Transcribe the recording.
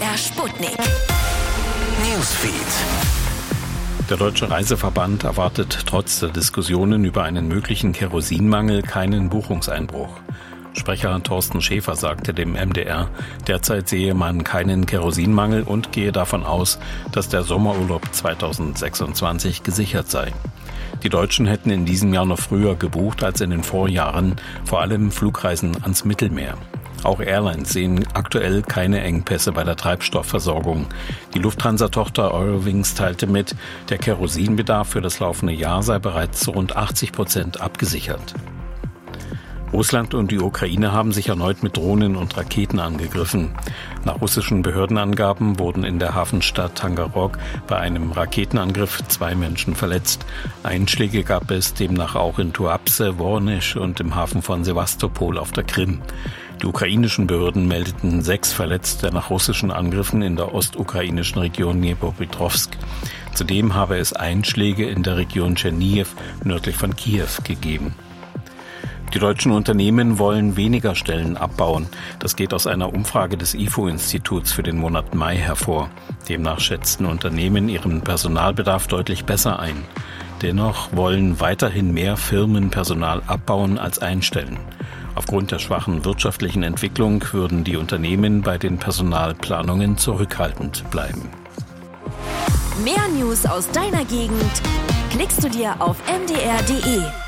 MDR Sputnik. Newsfeed. Der Deutsche Reiseverband erwartet trotz der Diskussionen über einen möglichen Kerosinmangel keinen Buchungseinbruch. Sprecher Thorsten Schäfer sagte dem MDR, derzeit sehe man keinen Kerosinmangel und gehe davon aus, dass der Sommerurlaub 2026 gesichert sei. Die Deutschen hätten in diesem Jahr noch früher gebucht als in den Vorjahren, vor allem Flugreisen ans Mittelmeer. Auch Airlines sehen aktuell keine Engpässe bei der Treibstoffversorgung. Die Lufthansa-Tochter Eurowings teilte mit, der Kerosinbedarf für das laufende Jahr sei bereits zu rund 80% abgesichert. Russland und die Ukraine haben sich erneut mit Drohnen und Raketen angegriffen. Nach russischen Behördenangaben wurden in der Hafenstadt Tangarog bei einem Raketenangriff 2 Menschen verletzt. Einschläge gab es demnach auch in Tuapse, Wornisch und im Hafen von Sewastopol auf der Krim. Die ukrainischen Behörden meldeten 6 Verletzte nach russischen Angriffen in der ostukrainischen Region Dnipropetrovsk. Zudem habe es Einschläge in der Region Tschernihiw nördlich von Kiew gegeben. Die deutschen Unternehmen wollen weniger Stellen abbauen. Das geht aus einer Umfrage des IFO-Instituts für den Monat Mai hervor. Demnach schätzten Unternehmen ihren Personalbedarf deutlich besser ein. Dennoch wollen weiterhin mehr Firmen Personal abbauen als einstellen. Aufgrund der schwachen wirtschaftlichen Entwicklung würden die Unternehmen bei den Personalplanungen zurückhaltend bleiben. Mehr News aus deiner Gegend klickst du dir auf mdr.de.